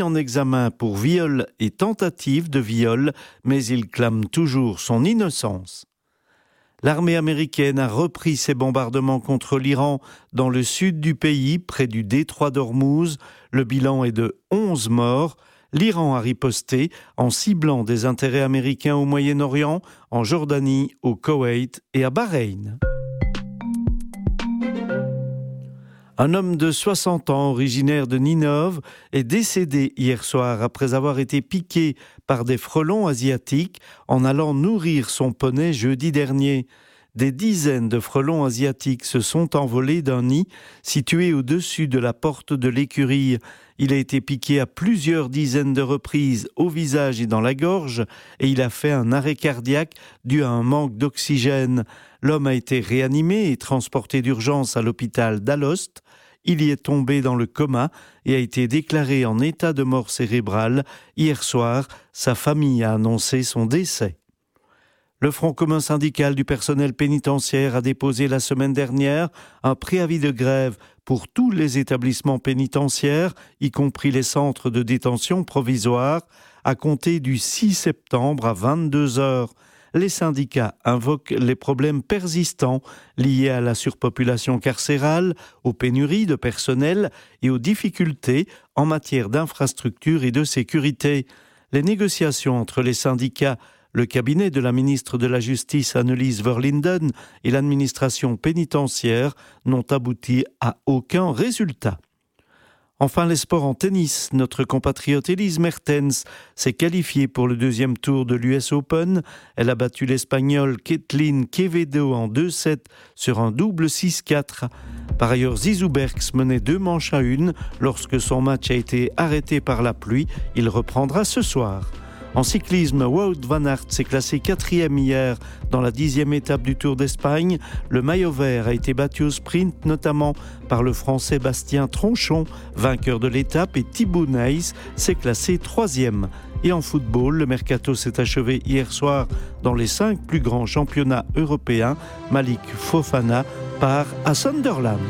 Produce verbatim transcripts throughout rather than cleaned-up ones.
en examen pour viol et tentative de viol, mais il clame toujours son innocence. L'armée américaine a repris ses bombardements contre l'Iran dans le sud du pays, près du détroit d'Ormuz. Le bilan est de onze morts. L'Iran a riposté en ciblant des intérêts américains au Moyen-Orient, en Jordanie, au Koweït et à Bahreïn. Un homme de soixante ans, originaire de Ninove, est décédé hier soir après avoir été piqué par des frelons asiatiques en allant nourrir son poney jeudi dernier. Des dizaines de frelons asiatiques se sont envolés d'un nid situé au-dessus de la porte de l'écurie. Il a été piqué à plusieurs dizaines de reprises au visage et dans la gorge et il a fait un arrêt cardiaque dû à un manque d'oxygène. L'homme a été réanimé et transporté d'urgence à l'hôpital d'Alost. Il y est tombé dans le coma et a été déclaré en état de mort cérébrale. Hier soir, sa famille a annoncé son décès. Le Front commun syndical du personnel pénitentiaire a déposé la semaine dernière un préavis de grève pour tous les établissements pénitentiaires, y compris les centres de détention provisoire, à compter du six septembre à vingt-deux heures. Les syndicats invoquent les problèmes persistants liés à la surpopulation carcérale, aux pénuries de personnel et aux difficultés en matière d'infrastructures et de sécurité. Les négociations entre les syndicats, le cabinet de la ministre de la Justice Annelies Verlinden et l'administration pénitentiaire n'ont abouti à aucun résultat. Enfin, les sports en tennis. Notre compatriote Elise Mertens s'est qualifiée pour le deuxième tour de l'U S Open. Elle a battu l'Espagnole Kathleen Quevedo en deux sept sur un double six quatre. Par ailleurs, Zizou Berks menait deux manches à une lorsque son match a été arrêté par la pluie. Il reprendra ce soir. En cyclisme, Wout van Aert s'est classé quatrième hier dans la dixième étape du Tour d'Espagne. Le maillot vert a été battu au sprint, notamment par le Français Bastien Tronchon, vainqueur de l'étape, et Thibaut Nys s'est classé troisième. Et en football, le mercato s'est achevé hier soir dans les cinq plus grands championnats européens. Malik Fofana part à Sunderland.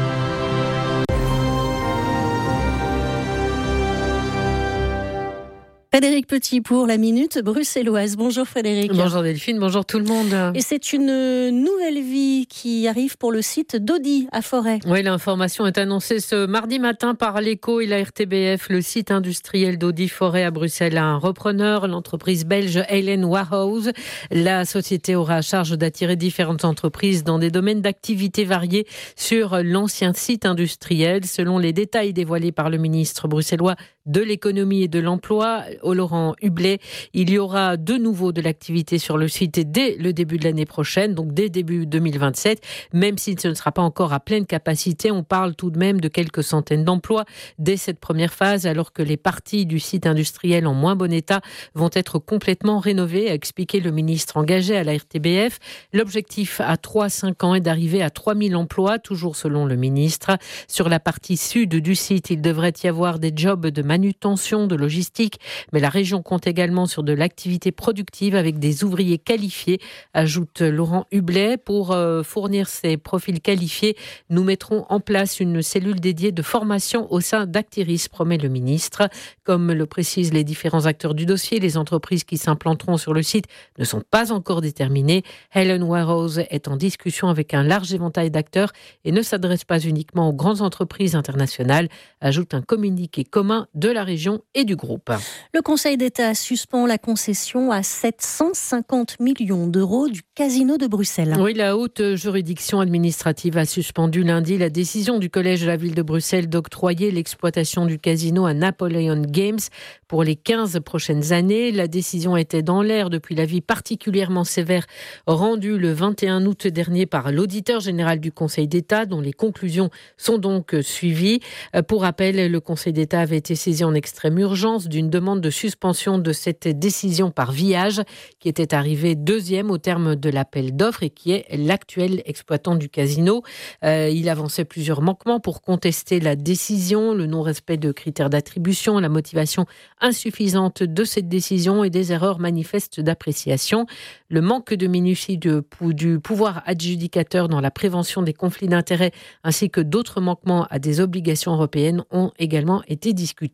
Frédéric Petit pour la Minute Bruxelloise. Bonjour Frédéric. Bonjour Delphine, bonjour tout le monde. Et c'est une nouvelle vie qui arrive pour le site d'Audi à Forêt. Oui, l'information est annoncée ce mardi matin par l'Echo et la R T B F. Le site industriel d'Audi Forêt à Bruxelles a un repreneur, l'entreprise belge Helen Warhouse. La société aura à charge d'attirer différentes entreprises dans des domaines d'activité variés sur l'ancien site industriel. Selon les détails dévoilés par le ministre bruxellois de l'économie et de l'emploi, Laurent Hublet, il y aura de nouveau de l'activité sur le site dès le début de l'année prochaine, donc dès début deux mille vingt-sept, même si ce ne sera pas encore à pleine capacité. On parle tout de même de quelques centaines d'emplois dès cette première phase, alors que les parties du site industriel en moins bon état vont être complètement rénovées, a expliqué le ministre engagé à la R T B F. L'objectif à trois à cinq ans est d'arriver à trois mille emplois, toujours selon le ministre. Sur la partie sud du site, il devrait y avoir des jobs de manutention, de logistique, mais la région compte également sur de l'activité productive avec des ouvriers qualifiés, ajoute Laurent Hublet. Pour euh, fournir ces profils qualifiés, nous mettrons en place une cellule dédiée de formation au sein d'Actiris, promet le ministre. Comme le précisent les différents acteurs du dossier, les entreprises qui s'implanteront sur le site ne sont pas encore déterminées. Helen Warhouse est en discussion avec un large éventail d'acteurs et ne s'adresse pas uniquement aux grandes entreprises internationales, ajoute un communiqué commun de la région et du groupe. Le Conseil d'État suspend la concession à sept cent cinquante millions d'euros du Casino de Bruxelles. Oui, la haute juridiction administrative a suspendu lundi la décision du Collège de la ville de Bruxelles d'octroyer l'exploitation du casino à Napoleon Games pour les quinze prochaines années. La décision était dans l'air depuis l'avis particulièrement sévère rendu le vingt et un août dernier par l'auditeur général du Conseil d'État, dont les conclusions sont donc suivies. Pour rappel, le Conseil d'État avait été saisi en extrême urgence d'une demande de suspension de cette décision par Viage, qui était arrivée deuxième au terme de l'appel d'offres et qui est l'actuel exploitant du casino. Euh, il avançait plusieurs manquements pour contester la décision, le non-respect de critères d'attribution, la motivation insuffisante de cette décision et des erreurs manifestes d'appréciation. Le manque de minutie de, du pouvoir adjudicateur dans la prévention des conflits d'intérêts ainsi que d'autres manquements à des obligations européennes ont également été discutés.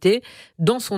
activité dans son